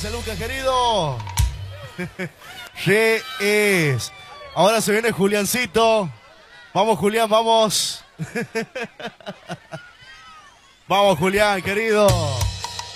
Gracias, Lucas, querido. Es. Ahora se viene Juliancito. Vamos, Julián, vamos. Vamos, Julián, querido.